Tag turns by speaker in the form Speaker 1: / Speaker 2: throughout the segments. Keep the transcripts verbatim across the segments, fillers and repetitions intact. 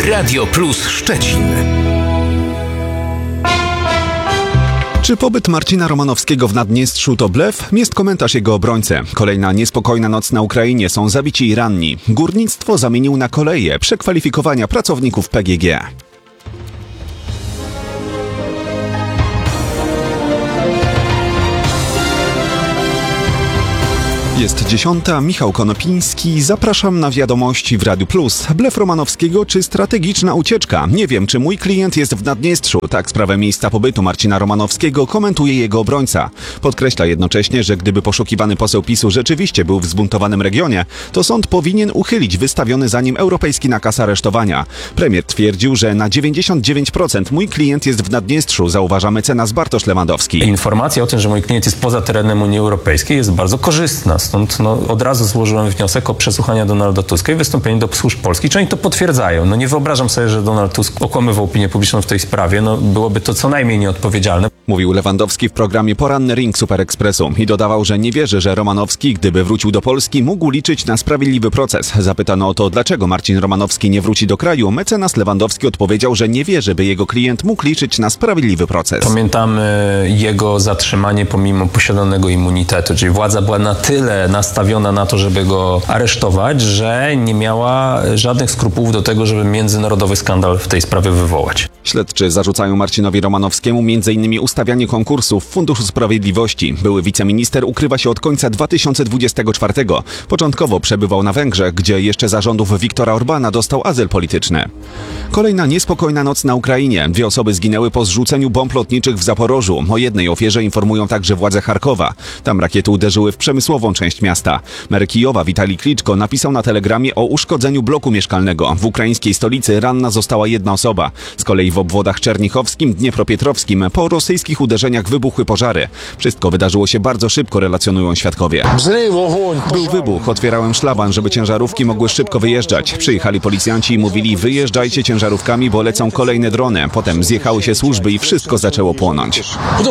Speaker 1: Radio Plus Szczecin.
Speaker 2: Czy pobyt Marcina Romanowskiego w Naddniestrzu to blef? Jest komentarz jego obrońcy. Kolejna niespokojna noc na Ukrainie, są zabici i ranni. Górnictwo zamienił na koleje przekwalifikowania pracowników P G G. Jest dziesiąta, Michał Konopiński, zapraszam na wiadomości w Radiu Plus. Blef Romanowskiego czy strategiczna ucieczka? Nie wiem, czy mój klient jest w Naddniestrzu. Tak sprawę miejsca pobytu Marcina Romanowskiego komentuje jego obrońca. Podkreśla jednocześnie, że gdyby poszukiwany poseł PiSu rzeczywiście był w zbuntowanym regionie, to sąd powinien uchylić wystawiony za nim europejski nakaz aresztowania. Premier twierdził, że na dziewięćdziesiąt dziewięć procent mój klient jest w Naddniestrzu, zauważa mecenas Bartosz Lewandowski.
Speaker 3: Informacja o tym, że mój klient jest poza terenem Unii Europejskiej, jest bardzo korzystna. Stąd no, od razu złożyłem wniosek o przesłuchanie Donalda Tuska i wystąpienie do służb polskich. Czy oni to potwierdzają? No nie wyobrażam sobie, że Donald Tusk okłamywał opinię publiczną w tej sprawie. No byłoby to co najmniej nieodpowiedzialne.
Speaker 2: Mówił Lewandowski w programie Poranny Ring Super Expressu i dodawał, że nie wierzy, że Romanowski, gdyby wrócił do Polski, mógł liczyć na sprawiedliwy proces. Zapytano o to, dlaczego Marcin Romanowski nie wróci do kraju. Mecenas Lewandowski odpowiedział, że nie wierzy, by jego klient mógł liczyć na sprawiedliwy proces.
Speaker 3: Pamiętamy jego zatrzymanie pomimo posiadanego immunitetu, czyli władza była na tyle nastawiona na to, żeby go aresztować, że nie miała żadnych skrupułów do tego, żeby międzynarodowy skandal w tej sprawie wywołać.
Speaker 2: Śledczy zarzucają Marcinowi Romanowskiemu m.in. ustawianie konkursów w Funduszu Sprawiedliwości. Były wiceminister ukrywa się od końca dwa tysiące dwudziestego czwartego. Początkowo przebywał na Węgrzech, gdzie jeszcze za rządów Viktora Orbana dostał azyl polityczny. Kolejna niespokojna noc na Ukrainie. Dwie osoby zginęły po zrzuceniu bomb lotniczych w Zaporożu. O jednej ofierze informują także władze Charkowa. Tam rakiety uderzyły w przemysłową część miasta. Mer Kijowa Witalij Kliczko napisał na telegramie o uszkodzeniu bloku mieszkalnego. W ukraińskiej stolicy ranna została jedna osoba. Z kolei w obwodach czernichowskim, dniepropietrowskim po rosyjskich uderzeniach wybuchły pożary. Wszystko wydarzyło się bardzo szybko, relacjonują świadkowie. Był wybuch, otwierałem szlaban, żeby ciężarówki mogły szybko wyjeżdżać. Przyjechali policjanci i mówili: wyjeżdżajcie ciężarówkami, bo lecą kolejne drony. Potem zjechały się służby i wszystko zaczęło płonąć.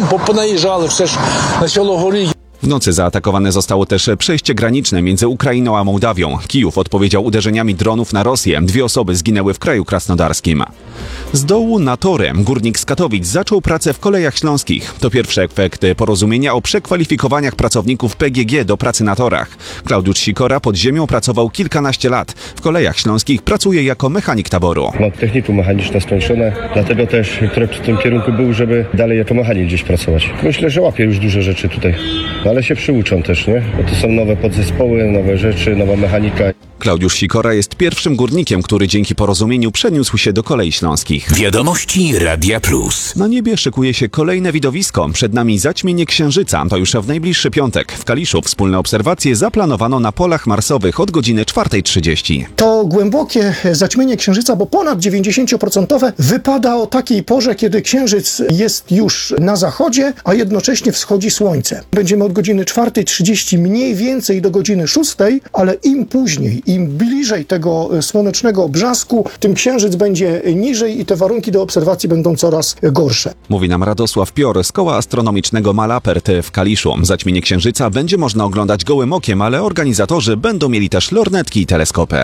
Speaker 2: W nocy zaatakowane zostało też przejście graniczne między Ukrainą a Mołdawią. Kijów odpowiedział uderzeniami dronów na Rosję. Dwie osoby zginęły w kraju krasnodarskim. Z dołu na tory. Górnik z Katowic zaczął pracę w Kolejach Śląskich. To pierwszy efekt porozumienia o przekwalifikowaniach pracowników P G G do pracy na torach. Klaudiusz Sikora pod ziemią pracował kilkanaście lat. W Kolejach Śląskich pracuje jako mechanik taboru.
Speaker 4: Mam technikum mechaniczne skończone, dlatego też trochę w tym kierunku był, żeby dalej jako mechanik gdzieś pracować. Myślę, że łapię już duże rzeczy tutaj. Ale się przyuczą też, nie? Bo to są nowe podzespoły, nowe rzeczy, nowa mechanika.
Speaker 2: Klaudiusz Sikora jest pierwszym górnikiem, który dzięki porozumieniu przeniósł się do Kolei Śląskich.
Speaker 1: Wiadomości Radia Plus.
Speaker 2: Na niebie szykuje się kolejne widowisko. Przed nami zaćmienie Księżyca. To już w najbliższy piątek. W Kaliszu wspólne obserwacje zaplanowano na polach marsowych od godziny czwartej trzydzieści.
Speaker 5: To głębokie zaćmienie Księżyca, bo ponad dziewięćdziesiąt procent wypada o takiej porze, kiedy Księżyc jest już na zachodzie, a jednocześnie wschodzi słońce. Będziemy od godziny czwartej trzydzieści mniej więcej do godziny szóstej, ale im później, im bliżej tego słonecznego obrzasku, tym Księżyc będzie niżej i te warunki do obserwacji będą coraz gorsze.
Speaker 2: Mówi nam Radosław Pior z Koła Astronomicznego Malapert w Kaliszu. Zaćmienie Księżyca będzie można oglądać gołym okiem, ale organizatorzy będą mieli też lornetki i teleskopy.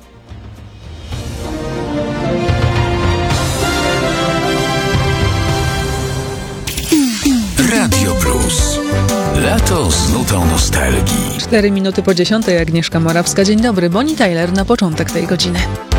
Speaker 1: Radio Plus. Lato z nutą nostalgii.
Speaker 6: Cztery minuty po dziesiątej, Agnieszka Morawska. Dzień dobry, Bonnie Tyler na początek tej godziny.